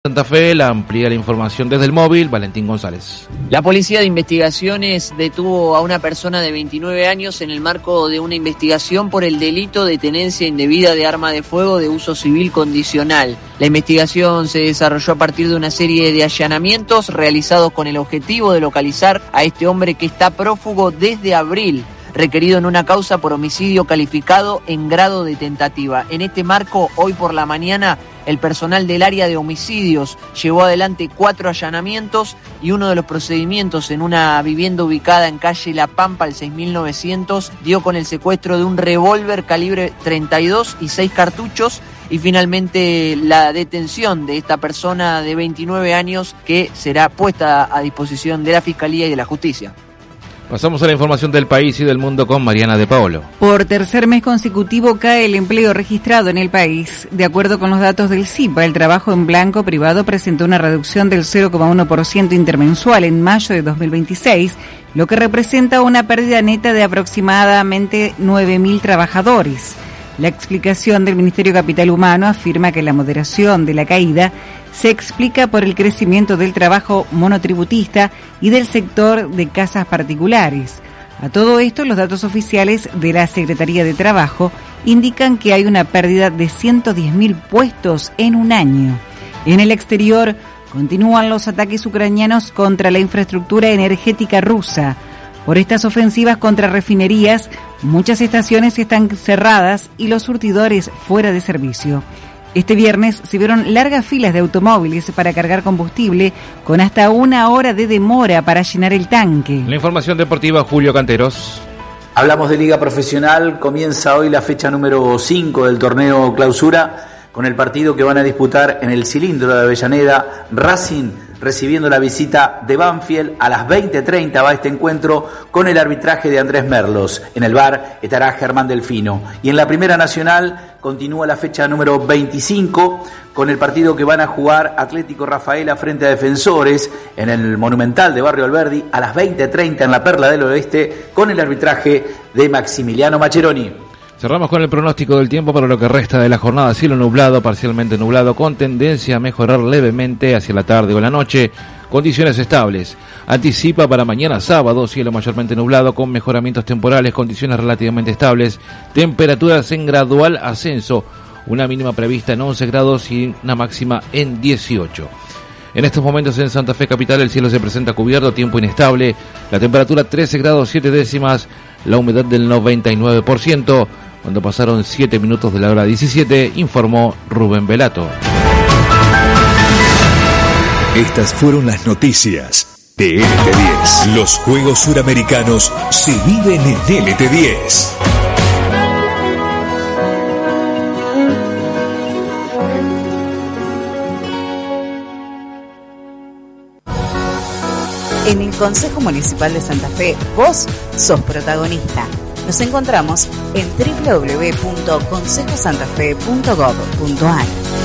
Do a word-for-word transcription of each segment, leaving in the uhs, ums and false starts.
Santa Fe la amplía la información desde el móvil, Valentín González. La Policía de Investigaciones detuvo a una persona de veintinueve años en el marco de una investigación por el delito de tenencia indebida de arma de fuego de uso civil condicional. La investigación se desarrolló a partir de una serie de allanamientos realizados con el objetivo de localizar a este hombre que está prófugo desde abril, requerido en una causa por homicidio calificado en grado de tentativa. En este marco, hoy por la mañana, el personal del área de homicidios llevó adelante cuatro allanamientos y uno de los procedimientos en una vivienda ubicada en calle La Pampa, al seis mil novecientos, dio con el secuestro de un revólver calibre treinta y dos y seis cartuchos y finalmente la detención de esta persona de veintinueve años que será puesta a disposición de la Fiscalía y de la Justicia. Pasamos a la información del país y del mundo con Mariana de Paolo. Por tercer mes consecutivo cae el empleo registrado en el país. De acuerdo con los datos del CIPA, el trabajo en blanco privado presentó una reducción del cero coma uno por ciento intermensual en mayo de dos mil veintiséis, lo que representa una pérdida neta de aproximadamente nueve mil trabajadores. La explicación del Ministerio de Capital Humano afirma que la moderación de la caída se explica por el crecimiento del trabajo monotributista y del sector de casas particulares. A todo esto, los datos oficiales de la Secretaría de Trabajo indican que hay una pérdida de ciento diez mil puestos en un año. En el exterior, continúan los ataques ucranianos contra la infraestructura energética rusa. Por estas ofensivas contra refinerías, muchas estaciones están cerradas y los surtidores fuera de servicio. Este viernes se vieron largas filas de automóviles para cargar combustible con hasta una hora de demora para llenar el tanque. La información deportiva, Julio Canteros. Hablamos de Liga Profesional, comienza hoy la fecha número cinco del torneo Clausura, con el partido que van a disputar en el Cilindro de Avellaneda, Racing recibiendo la visita de Banfield. A las veinte treinta va este encuentro con el arbitraje de Andrés Merlos. En el V A R estará Germán Delfino. Y en la Primera Nacional continúa la fecha número veinticinco con el partido que van a jugar Atlético Rafaela frente a Defensores en el Monumental de Barrio Alberdi a las veinte treinta en la Perla del Oeste con el arbitraje de Maximiliano Maccheroni. Cerramos con el pronóstico del tiempo para lo que resta de la jornada. Cielo nublado, parcialmente nublado, con tendencia a mejorar levemente hacia la tarde o la noche. Condiciones estables. Anticipa para mañana sábado, cielo mayormente nublado, con mejoramientos temporales, condiciones relativamente estables. Temperaturas en gradual ascenso. Una mínima prevista en once grados y una máxima en dieciocho. En estos momentos en Santa Fe capital el cielo se presenta cubierto, tiempo inestable. La temperatura trece grados siete décimas. La humedad del noventa y nueve por ciento. Cuando pasaron siete minutos de la hora diecisiete, informó Rubén Velato. Estas fueron las noticias de L T diez. Los Juegos Suramericanos se viven en L T diez. En el Consejo Municipal de Santa Fe, vos sos protagonista. Nos encontramos en doble u doble u doble u punto consejo santa fe punto gob punto a r.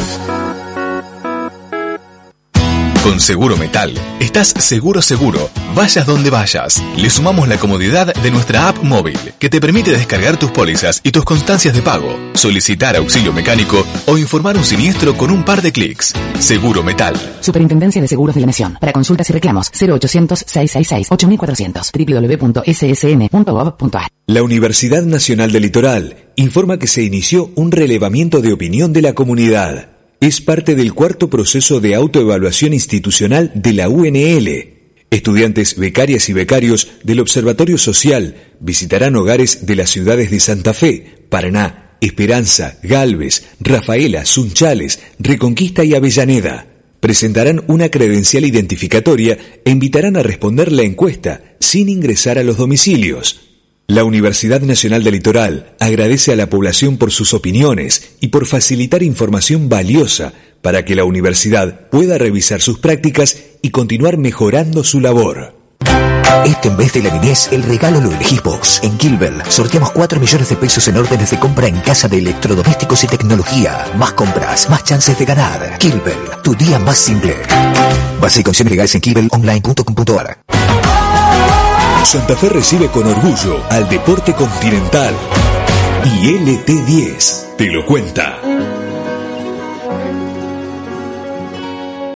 Con Seguro Metal, estás seguro seguro, vayas donde vayas. Le sumamos la comodidad de nuestra app móvil, que te permite descargar tus pólizas y tus constancias de pago, solicitar auxilio mecánico o informar un siniestro con un par de clics. Seguro Metal. Superintendencia de Seguros de la Nación. Para consultas y reclamos, cero ochocientos, seiscientos sesenta y seis, ocho mil cuatrocientos, doble u doble u doble u punto ese ese ene punto gob punto a r. La Universidad Nacional del Litoral informa que se inició un relevamiento de opinión de la comunidad. Es parte del cuarto proceso de autoevaluación institucional de la U N L. Estudiantes, becarias y becarios del Observatorio Social visitarán hogares de las ciudades de Santa Fe, Paraná, Esperanza, Galvez, Rafaela, Sunchales, Reconquista y Avellaneda. Presentarán una credencial identificatoria e invitarán a responder la encuesta sin ingresar a los domicilios. La Universidad Nacional del Litoral agradece a la población por sus opiniones y por facilitar información valiosa para que la universidad pueda revisar sus prácticas y continuar mejorando su labor. Este mes de la niñez, el regalo lo elegís vos. En Kilbel sorteamos cuatro millones de pesos en órdenes de compra en casa de electrodomésticos y tecnología. Más compras, más chances de ganar. Kilbel, tu día más simple. Base y condiciones legales en kilbel online punto com punto a r. Santa Fe recibe con orgullo al deporte continental. Y L T diez te lo cuenta.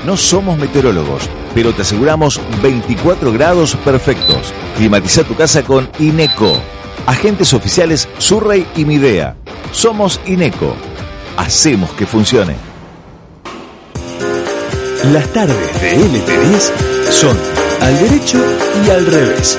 No somos meteorólogos, pero te aseguramos veinticuatro grados perfectos. Climatiza tu casa con Ineco. Agentes oficiales Surrey y Midea. Somos Ineco. Hacemos que funcione. Las tardes de L T diez son al derecho y al revés.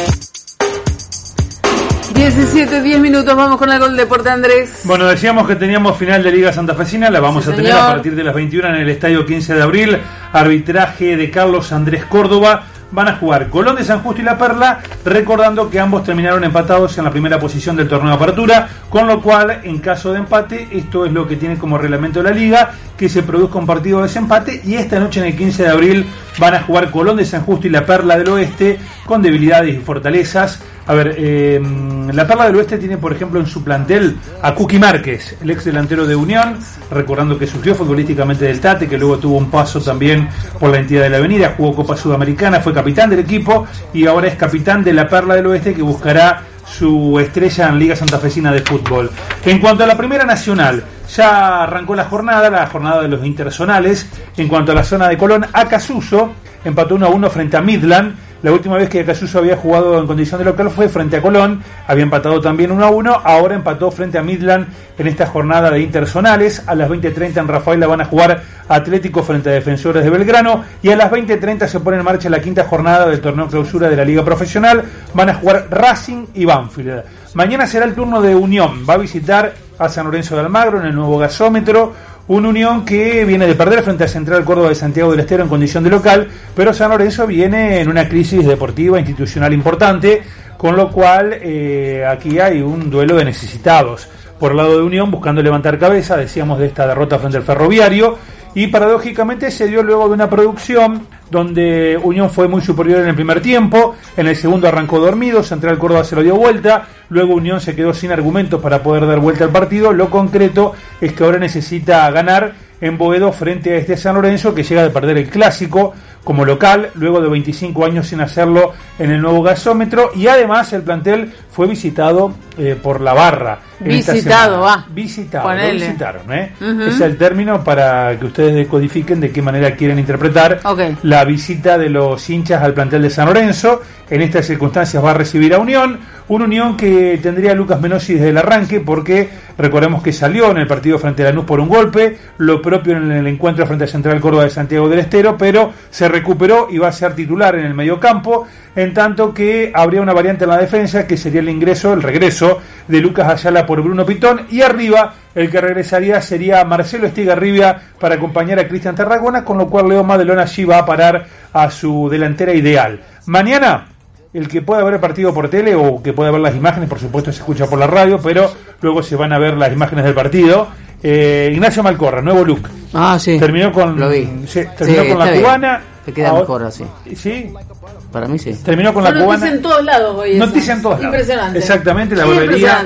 diecisiete, diez minutos, vamos con algo del deporte, Andrés. Bueno, decíamos que teníamos final de Liga Santafesina, la vamos sí, a tener señor. a partir de las veintiuna en el Estadio quince de abril, arbitraje de Carlos Andrés Córdoba. Van a jugar Colón de San Justo y La Perla, recordando que ambos terminaron empatados en la primera posición del torneo de apertura, con lo cual, en caso de empate, esto es lo que tiene como reglamento de la liga, que se produzca un partido de desempate, y esta noche en el quince de abril van a jugar Colón de San Justo y La Perla del Oeste, con debilidades y fortalezas. A ver, eh, La Perla del Oeste tiene, por ejemplo, en su plantel a Cuqui Márquez, el ex delantero de Unión, recordando que sufrió futbolísticamente del Tate, que luego tuvo un paso también por la entidad de la Avenida, jugó Copa Sudamericana, fue capitán del equipo y ahora es capitán de La Perla del Oeste, que buscará su estrella en Liga Santafesina de Fútbol. En cuanto a la Primera Nacional, ya arrancó la jornada, la jornada de los interzonales. En cuanto a la zona de Colón, Acasuso empató uno a uno frente a Midland. La última vez que Acasuso había jugado en condición de local fue frente a Colón, había empatado también uno a uno, ahora empató frente a Midland en esta jornada de interzonales. A las veinte treinta en Rafaela van a jugar Atlético frente a Defensores de Belgrano, y a las veinte treinta se pone en marcha la quinta jornada del torneo clausura de la Liga Profesional, van a jugar Racing y Banfield. Mañana será el turno de Unión, va a visitar a San Lorenzo de Almagro en el nuevo gasómetro. Una Unión que viene de perder frente a Central Córdoba de Santiago del Estero en condición de local, pero San Lorenzo viene en una crisis deportiva institucional importante, con lo cual eh, aquí hay un duelo de necesitados. Por el lado de Unión, buscando levantar cabeza, decíamos de esta derrota frente al Ferroviario, y paradójicamente se dio luego de una producción donde Unión fue muy superior en el primer tiempo, en el segundo arrancó dormido, Central Córdoba se lo dio vuelta, luego Unión se quedó sin argumentos para poder dar vuelta al partido. Lo concreto es que ahora necesita ganar en Boedo frente a este San Lorenzo, que llega de perder el clásico como local, luego de veinticinco años sin hacerlo en el nuevo gasómetro, y además el plantel fue visitado eh, por la barra. Visitado, va. Visitado, lo visitaron, ¿eh? Uh-huh. Ese es el término para que ustedes decodifiquen de qué manera quieren interpretar okay. la visita de los hinchas al plantel de San Lorenzo. En estas circunstancias va a recibir a Unión, una Unión que tendría a Lucas Menossi desde el arranque, porque recordemos que salió en el partido frente a Lanús por un golpe, lo propio en el encuentro frente a Central Córdoba de Santiago del Estero, pero se recuperó y va a ser titular en el mediocampo, en tanto que habría una variante en la defensa, que sería el ingreso, el regreso de Lucas Ayala por Bruno Pitón, y arriba el que regresaría sería Marcelo Estigarribia para acompañar a Cristian Tarragona, con lo cual Leo Madelón allí va a parar a su delantera ideal. Mañana, el que pueda ver el partido por tele o que pueda ver las imágenes, por supuesto se escucha por la radio, pero luego se van a ver las imágenes del partido. Eh, Ignacio Malcorra, nuevo look. Ah, sí. Terminó con, Lo vi. Sí, terminó sí, con la bien. cubana. Te queda ahora, mejor así. Sí. Para mí sí. Terminó con Fue la cubana. Noticia en todos lados hoy. Noticia en todos lados. Impresionante. Exactamente, la barbería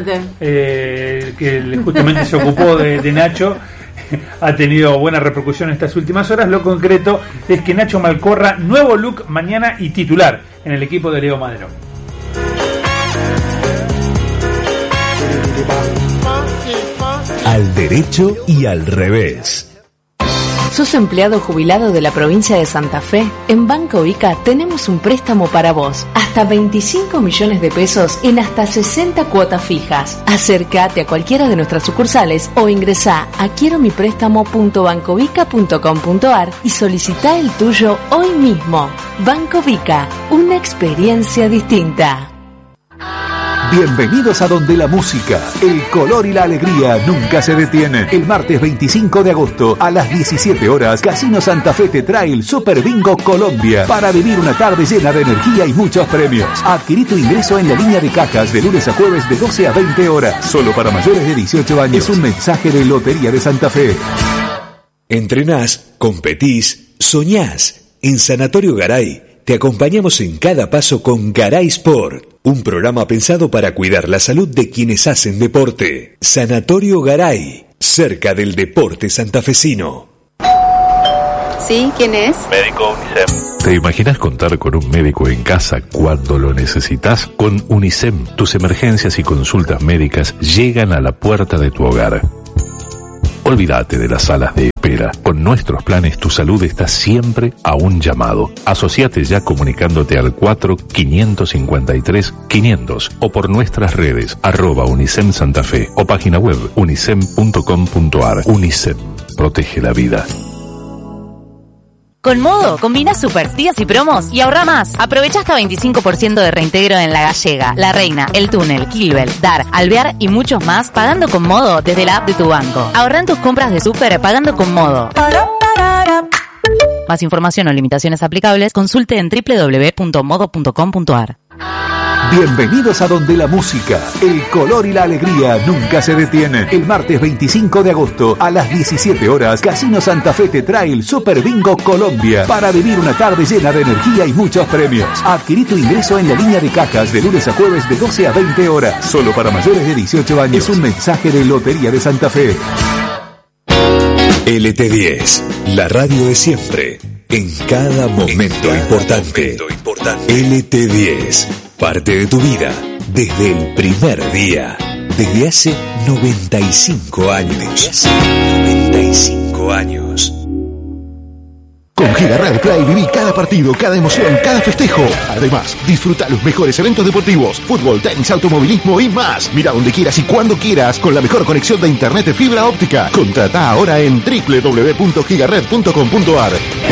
eh, que justamente se ocupó de, de Nacho. Ha tenido buena repercusión en estas últimas horas. Lo concreto es que Nacho Malcorra, nuevo look mañana y titular en el equipo de Leo Madelón. Al derecho y al revés. ¿Sos empleado jubilado de la provincia de Santa Fe? En Banco Vica tenemos un préstamo para vos. Hasta veinticinco millones de pesos en hasta sesenta cuotas fijas. Acércate a cualquiera de nuestras sucursales o ingresá a quiero mi préstamo punto bancovica punto com punto ar y solicitá el tuyo hoy mismo. Banco Vica, una experiencia distinta. Bienvenidos a donde la música, el color y la alegría nunca se detienen. El martes veinticinco de agosto a las diecisiete horas, Casino Santa Fe te trae el Super Bingo Colombia para vivir una tarde llena de energía y muchos premios. Adquirí tu ingreso en la línea de cajas de lunes a jueves de doce a veinte horas, solo para mayores de dieciocho años. Es un mensaje de Lotería de Santa Fe. Entrenás, competís, soñás. En Sanatorio Garay te acompañamos en cada paso con Garay Sport, un programa pensado para cuidar la salud de quienes hacen deporte. Sanatorio Garay, cerca del deporte santafesino. ¿Sí? ¿Quién es? Médico UNICEM. ¿Te imaginas contar con un médico en casa cuando lo necesitas? Con UNICEM, tus emergencias y consultas médicas llegan a la puerta de tu hogar. Olvídate de las salas de espera. Con nuestros planes tu salud está siempre a un llamado. Asociate ya comunicándote al cuatro quinientos cincuenta y tres quinientos o por nuestras redes arroba Unicem Santa Fe o página web unicem punto com punto ar. Unicem, protege la vida. Con Modo, combina super días y promos y ahorra más. Aprovecha hasta veinticinco por ciento de reintegro en La Gallega, La Reina, El Túnel, Kilbel, Dar, Alvear y muchos más pagando con Modo desde la app de tu banco. Ahorra en tus compras de súper pagando con Modo. Más información o limitaciones aplicables, consulte en doble u doble u doble u punto modo punto com punto ar. Bienvenidos a donde la música, el color y la alegría nunca se detienen. El martes veinticinco de agosto a las diecisiete horas, Casino Santa Fe te trae el Super Bingo Colombia para vivir una tarde llena de energía y muchos premios. Adquirí tu ingreso en la línea de cajas de lunes a jueves de doce a veinte horas, solo para mayores de dieciocho años. Es un mensaje de Lotería de Santa Fe. L T diez, la radio de siempre, en cada momento, en cada importante. momento importante. L T diez, parte de tu vida, desde el primer día, desde hace noventa y cinco años. Desde hace noventa y cinco años. Con Gigared Play viví cada partido, cada emoción, cada festejo. Además, disfruta los mejores eventos deportivos, fútbol, tenis, automovilismo y más. Mira donde quieras y cuando quieras con la mejor conexión de internet de fibra óptica. Contrata ahora en doble u doble u doble u punto gigared punto com punto ar.